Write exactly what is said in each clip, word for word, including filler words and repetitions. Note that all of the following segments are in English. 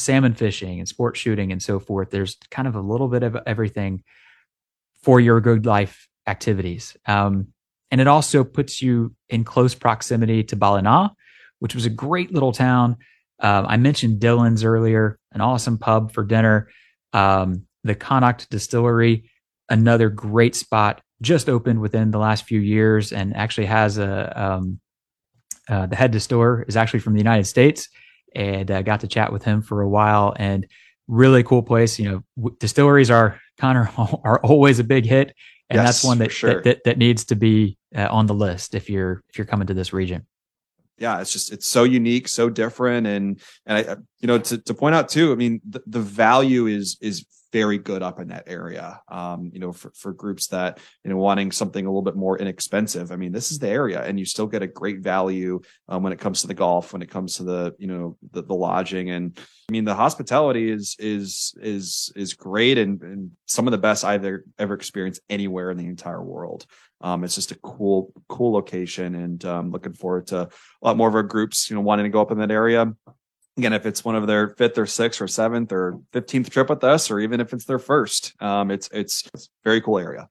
salmon fishing and sport shooting and so forth. There's kind of a little bit of everything for your good life activities. Um, and it also puts you in close proximity to Ballina, which was a great little town. Um, I mentioned Dylan's earlier, an awesome pub for dinner. Um, the Connacht Distillery, another great spot, just opened within the last few years and actually has a, um, uh, the head distiller is actually from the United States, and uh, got to chat with him for a while, and really cool place. You know, w- distilleries are kind of are always a big hit. And yes, that's one that, sure. that, that, that needs to be uh, on the list if you're, if you're coming to this region. Yeah, it's just, it's so unique, so different. And, and I, you know, to, to point out too, I mean, the, the value is, is very good up in that area. Um, you know, for, for groups that, you know, wanting something a little bit more inexpensive. I mean, this is the area, and you still get a great value um, when it comes to the golf, when it comes to the, you know, the, the lodging. And I mean, the hospitality is, is, is, is great. And, and some of the best I've ever, ever experienced anywhere in the entire world. Um, it's just a cool, cool location, and um, looking forward to a lot more of our groups, you know, wanting to go up in that area. Again, if it's one of their fifth or sixth or seventh or fifteenth trip with us, or even if it's their first, um, it's, it's it's a very cool area.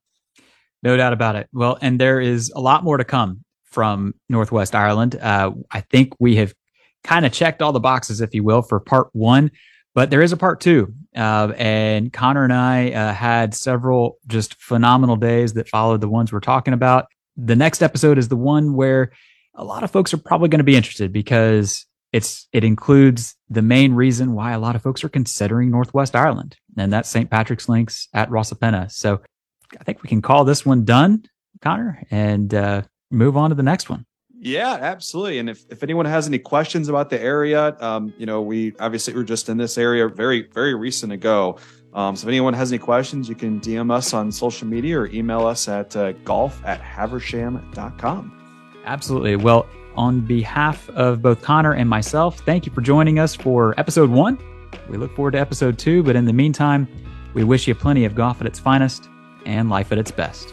No doubt about it. Well, and there is a lot more to come from Northwest Ireland. Uh, I think we have kind of checked all the boxes, if you will, for part one, but there is a part two. Uh, and Connor and I uh, had several just phenomenal days that followed the ones we're talking about. The next episode is the one where a lot of folks are probably going to be interested, because It's it includes the main reason why a lot of folks are considering Northwest Ireland, and that's Saint Patrick's Links at Rosapenna. So I think we can call this one done, Connor, and uh, move on to the next one. Yeah, absolutely. And if, if anyone has any questions about the area, um, you know, we obviously were just in this area very, very recent ago. Um, so if anyone has any questions, you can D M us on social media or email us at uh, golf at haversham dot com. Absolutely. Well, on behalf of both Connor and myself, thank you for joining us for episode one. We look forward to episode two, but in the meantime, we wish you plenty of golf at its finest and life at its best.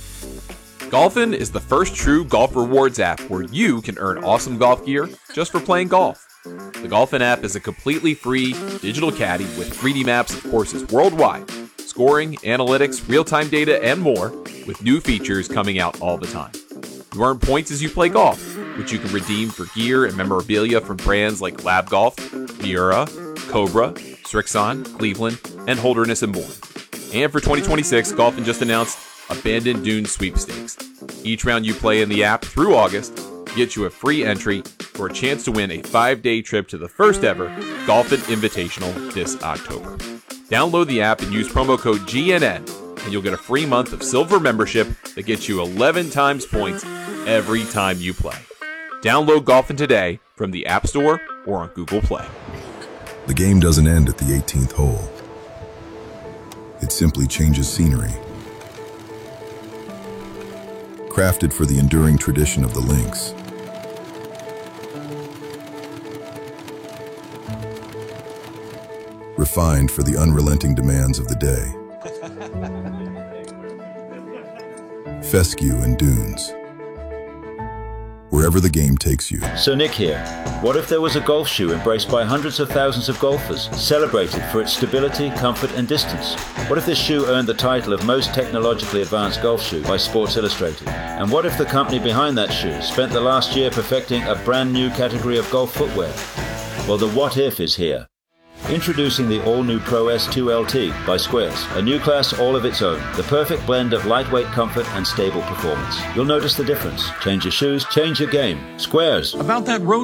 Golfin is the first true golf rewards app where you can earn awesome golf gear just for playing golf. The Golfin app is a completely free digital caddy with three D maps of courses worldwide, scoring, analytics, real-time data, and more, with new features coming out all the time. You earn points as you play golf, which you can redeem for gear and memorabilia from brands like Lab Golf, Miura, Cobra, Srixon, Cleveland, and Holderness and more. And for twenty twenty-six, Golfin just announced Abandoned Dunes Sweepstakes. Each round you play in the app through August gets you a free entry for a chance to win a five-day trip to the first ever Golfin Invitational this October. Download the app and use promo code G N N, and you'll get a free month of silver membership that gets you eleven times points every time you play. Download Golfin today from the App Store or on Google Play. The game doesn't end at the eighteenth hole. It simply changes scenery. Crafted for the enduring tradition of the links. Refined for the unrelenting demands of the day. Fescue and dunes. Wherever the game takes you. So Nick here. What if there was a golf shoe embraced by hundreds of thousands of golfers, celebrated for its stability, comfort and distance? What if this shoe earned the title of most technologically advanced golf shoe by Sports Illustrated? And what if the company behind that shoe spent the last year perfecting a brand new category of golf footwear? Well, the what if is here. Introducing the all-new Pro S two L T by Squares, a new class all of its own, the perfect blend of lightweight comfort and stable performance. You'll notice the difference. Change your shoes, change your game. Squares. About that road